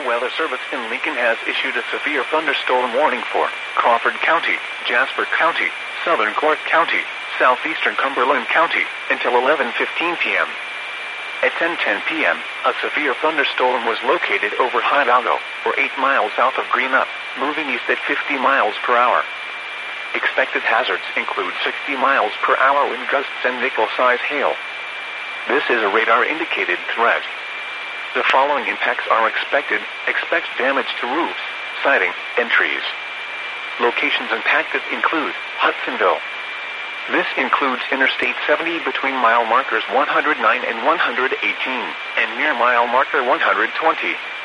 Weather Service in Lincoln has issued a severe thunderstorm warning for Crawford County, Jasper County, Southern Clark County, southeastern Cumberland County, until 11:15 p.m. At 10:10 p.m., a severe thunderstorm was located over Hidalgo, or 8 miles south of Greenup, moving east at 50 miles per hour. Expected hazards include 60 miles per hour wind gusts and nickel-size hail. This is a radar-indicated threat. The following impacts are expected. Expect damage to roofs, siding, and trees. Locations impacted include Hudsonville. This includes Interstate 70 between mile markers 109 and 118, and near mile marker 120.